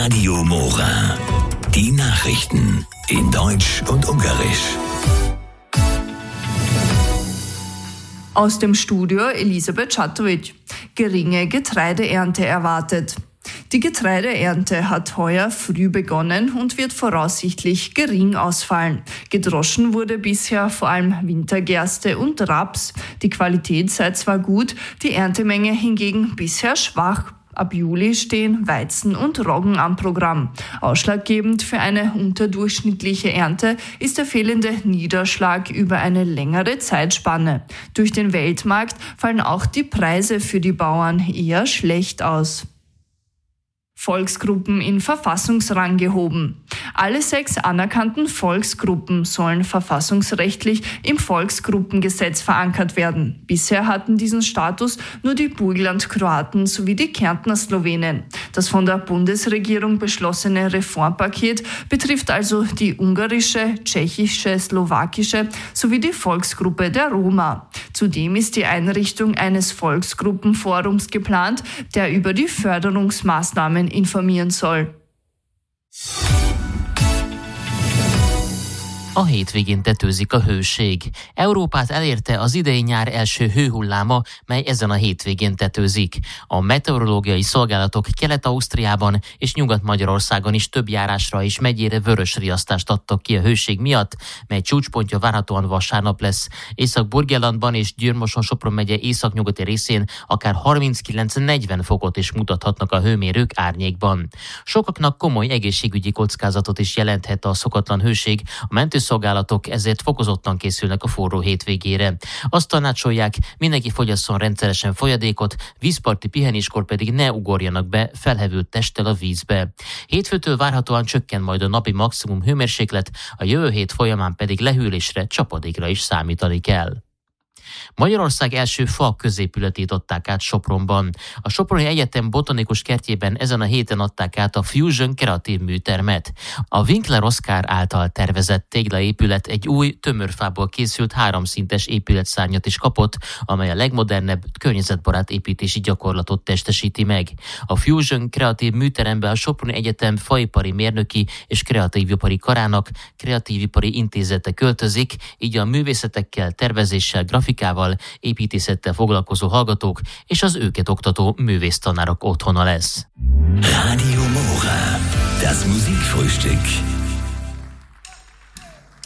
Radio Mora. Die Nachrichten in Deutsch und Ungarisch. Aus dem Studio Elisabeth Schatovic. Geringe Getreideernte erwartet. Die Getreideernte hat heuer früh begonnen und wird voraussichtlich gering ausfallen. Gedroschen wurde bisher vor allem Wintergerste und Raps. Die Qualität sei zwar gut, die Erntemenge hingegen bisher schwach. Ab Juli stehen Weizen und Roggen am Programm. Ausschlaggebend für eine unterdurchschnittliche Ernte ist der fehlende Niederschlag über eine längere Zeitspanne. Durch den Weltmarkt fallen auch die Preise für die Bauern eher schlecht aus. Volksgruppen in Verfassungsrang gehoben. Alle 6 anerkannten Volksgruppen sollen verfassungsrechtlich im Volksgruppengesetz verankert werden. Bisher hatten diesen Status nur die Burgenland-Kroaten sowie die Kärntner Slowenen. Das von der Bundesregierung beschlossene Reformpaket betrifft also die ungarische, tschechische, slowakische sowie die Volksgruppe der Roma. Zudem ist die Einrichtung eines Volksgruppenforums geplant, der über die Förderungsmaßnahmen informieren soll. A hétvégén tetőzik a hőség. Európát elérte az idei nyár első hőhulláma, mely ezen a hétvégén tetőzik. A meteorológiai szolgálatok Kelet-Ausztriában és Nyugat-Magyarországon is több járásra és megyére vörös riasztást adtak ki a hőség miatt, mely csúcspontja várhatóan vasárnap lesz. Észak-Burgenlandban és Győr-Moson-Sopron megye északnyugati részén akár 39-40 fokot is mutathatnak a hőmérők árnyékban. Sokaknak komoly egészségügyi kockázatot is jelenthet a szokatlan hőség, a mentőszolgálatok ezért fokozottan készülnek a forró hétvégére. Azt tanácsolják, mindenki fogyasszon rendszeresen folyadékot, vízparti pihenéskor pedig ne ugorjanak be felhevült testtel a vízbe. Hétfőtől várhatóan csökken majd a napi maximum hőmérséklet, a jövő hét folyamán pedig lehűlésre, csapadékra is számítani kell. Magyarország első fa középületét adták át Sopronban. A Soproni Egyetem botanikus kertjében ezen a héten adták át a Fusion kreatív műtermet. A Winkler Oskar által tervezett téglaépület egy új, tömörfából készült 3-szintes épületszárnyat is kapott, amely a legmodernebb, környezetbarát építési gyakorlatot testesíti meg. A Fusion kreatív műterembe a Soproni Egyetem faipari mérnöki és kreatívipari karának kreatívipari intézete költözik, így a művészetekkel, tervezéssel, grafikával, építészettel foglalkozó hallgatók és az őket oktató művésztanárok otthona lesz. Radio Mora, das Musikfrühstück.